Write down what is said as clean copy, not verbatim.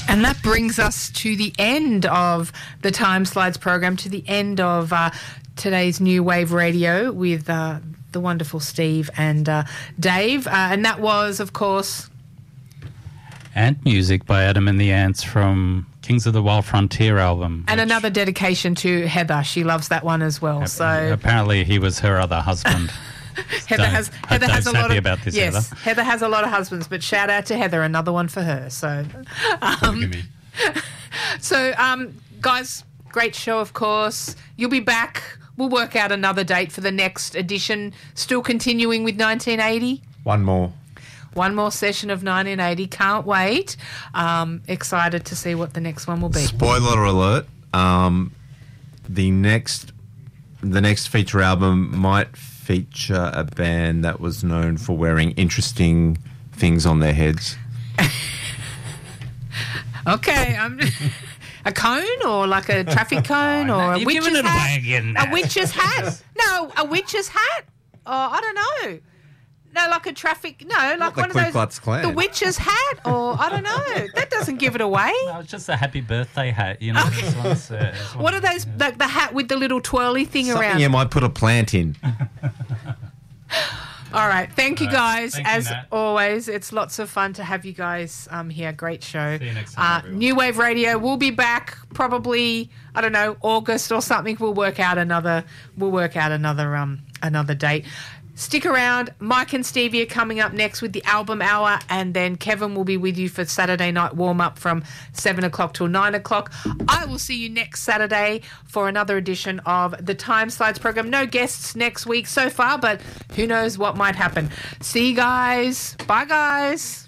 And that brings us to the end of the Time Slides program, to the end of today's New Wave Radio with the wonderful Steve and Dave. And that was, of course... Ant Music by Adam and the Ants from Kings of the Wild Frontier album. And another dedication to Heather. She loves that one as well. So apparently he was her other husband. Heather has a lot of about this, yes. Heather has a lot of husbands, but shout out to Heather, another one for her. So, guys, great show, of course. You'll be back. We'll work out another date for the next edition. Still continuing with 1980. One more session of 1980. Can't wait. Excited to see what the next one will be. Spoiler alert. The next feature album might feature a band that was known for wearing interesting things on their heads. Okay, a cone or like a traffic cone or a witch's hat? A witch's hat? No, a witch's hat? Oh, I don't know. No, like a traffic... No, like one of those... The witch's hat? Or, I don't know. That doesn't give it away. No, it's just a happy birthday hat. You know, okay. What are those... Like the hat with the little twirly thing around? Something you might put a plant in. All right. Thank you, guys. As always, it's lots of fun to have you guys here. Great show. See you next time, New Wave Radio will be back probably, I don't know, August or something. We'll work out another date. Stick around. Mike and Stevie are coming up next with the Album Hour, and then Kevin will be with you for Saturday night warm-up from 7 o'clock till 9 o'clock. I will see you next Saturday for another edition of the Time Slides program. No guests next week so far, but who knows what might happen. See you guys. Bye, guys.